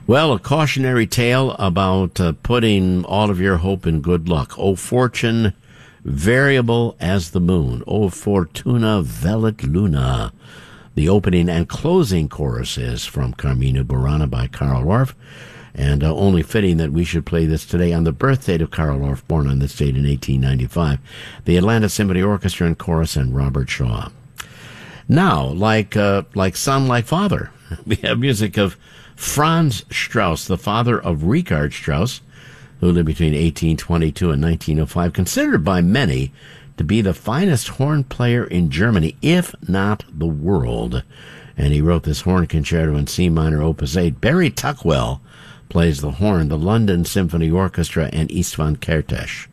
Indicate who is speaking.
Speaker 1: Well, a cautionary tale about putting all of your hope in good luck. O fortune, variable as the moon. O fortuna, velit luna. The opening and closing chorus is from Carmina Burana by Carl Orff. And only fitting that we should play this today on the birthday of Carl Orff, born on this date in 1895. The Atlanta Symphony Orchestra and Chorus and Robert Shaw. Now, like son, like father, we have music of Franz Strauss, the father of Richard Strauss, who lived between 1822 and 1905, considered by many to be the finest horn player in Germany, if not the world. And he wrote this horn concerto in C minor, Opus 8. Barry Tuckwell plays the horn, the London Symphony Orchestra, and Istvan Kertész